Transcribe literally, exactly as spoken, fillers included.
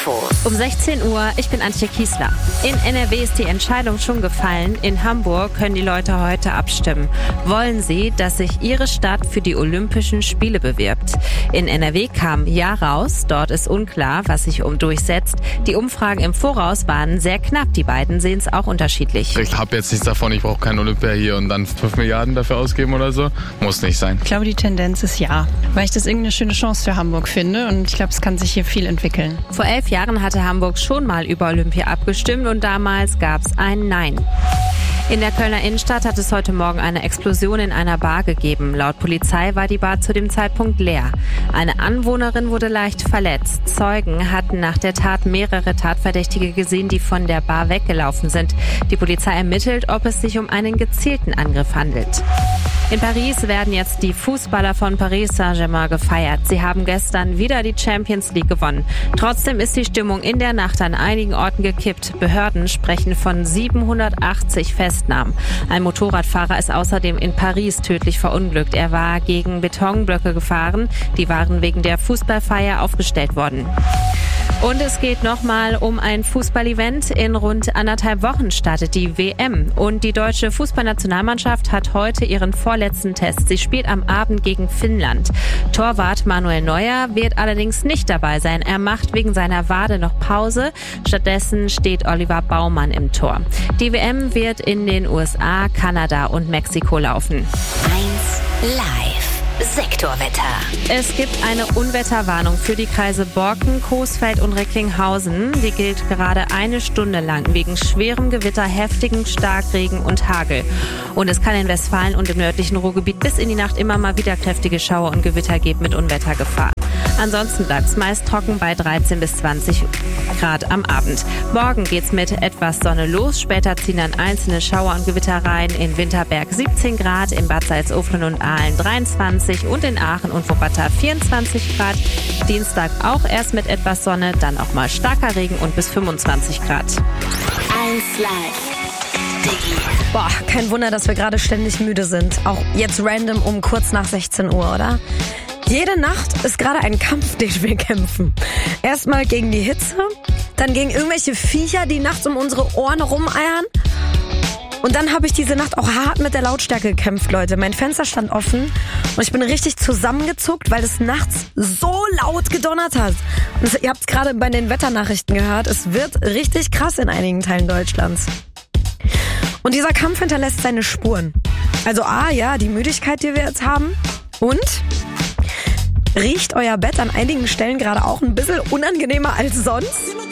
Infos. Um sechzehn Uhr, ich bin Antje Kiesler. In N R W ist die Entscheidung schon gefallen. In Hamburg können die Leute heute abstimmen. Wollen sie, dass sich ihre Stadt für die Olympischen Spiele bewirbt? In N R W kam Ja raus. Dort ist unklar, was sich um durchsetzt. Die Umfragen im Voraus waren sehr knapp. Die beiden sehen es auch unterschiedlich. Ich habe jetzt nichts davon, ich brauche kein Olympia hier und dann fünf Milliarden dafür ausgeben oder so. Muss nicht sein. Ich glaube, die Tendenz ist ja, weil ich das irgendwie eine schöne Chance für Hamburg finde und ich glaube, es kann sich hier viel entwickeln. Vor elf Jahren hatte Hamburg schon mal über Olympia abgestimmt und damals gab es ein Nein. In der Kölner Innenstadt hat es heute Morgen eine Explosion in einer Bar gegeben. Laut Polizei war die Bar zu dem Zeitpunkt leer. Eine Anwohnerin wurde leicht verletzt. Zeugen hatten nach der Tat mehrere Tatverdächtige gesehen, die von der Bar weggelaufen sind. Die Polizei ermittelt, ob es sich um einen gezielten Angriff handelt. In Paris werden jetzt die Fußballer von Paris Saint-Germain gefeiert. Sie haben gestern wieder die Champions League gewonnen. Trotzdem ist die Stimmung in der Nacht an einigen Orten gekippt. Behörden sprechen von siebenhundertachtzig Festnahmen. Ein Motorradfahrer ist außerdem in Paris tödlich verunglückt. Er war gegen Betonblöcke gefahren. Die waren wegen der Fußballfeier aufgestellt worden. Und es geht nochmal um ein Fußballevent. In rund anderthalb Wochen startet die W M. Und die deutsche Fußballnationalmannschaft hat heute ihren vorletzten Test. Sie spielt am Abend gegen Finnland. Torwart Manuel Neuer wird allerdings nicht dabei sein. Er macht wegen seiner Wade noch Pause. Stattdessen steht Oliver Baumann im Tor. Die W M wird in den U S A, Kanada und Mexiko laufen. eins Live. Sektorwetter. Es gibt eine Unwetterwarnung für die Kreise Borken, Coesfeld und Recklinghausen. Die gilt gerade eine Stunde lang wegen schwerem Gewitter, heftigen Starkregen und Hagel. Und es kann in Westfalen und im nördlichen Ruhrgebiet bis in die Nacht immer mal wieder kräftige Schauer und Gewitter geben mit Unwettergefahr. Ansonsten bleibt es meist trocken bei dreizehn bis zwanzig Grad am Abend. Morgen geht's mit etwas Sonne los. Später ziehen dann einzelne Schauer und Gewitter rein. In Winterberg siebzehn Grad, in Bad Salzuflen und Aalen dreiundzwanzig und in Aachen und Wuppertal vierundzwanzig Grad. Dienstag auch erst mit etwas Sonne, dann auch mal starker Regen und bis fünfundzwanzig Grad. eins Live. Boah, kein Wunder, dass wir gerade ständig müde sind. Auch jetzt random um kurz nach sechzehn Uhr, oder? Jede Nacht ist gerade ein Kampf, den wir kämpfen. Erstmal gegen die Hitze, dann gegen irgendwelche Viecher, die nachts um unsere Ohren rumeiern. Und dann habe ich diese Nacht auch hart mit der Lautstärke gekämpft, Leute. Mein Fenster stand offen und ich bin richtig zusammengezuckt, weil es nachts so laut gedonnert hat. Und das, ihr habt es gerade bei den Wetternachrichten gehört, es wird richtig krass in einigen Teilen Deutschlands. Und dieser Kampf hinterlässt seine Spuren. Also A, ja, die Müdigkeit, die wir jetzt haben. Und riecht euer Bett an einigen Stellen gerade auch ein bisschen unangenehmer als sonst?